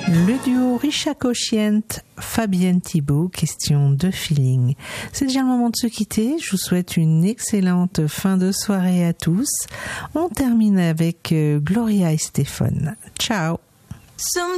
Le duo Richa Cocient, Fabienne Thibault, question de feeling. C'est déjà le moment de se quitter. Je vous souhaite une excellente fin de soirée à tous. On termine avec Gloria et Stéphane. Ciao.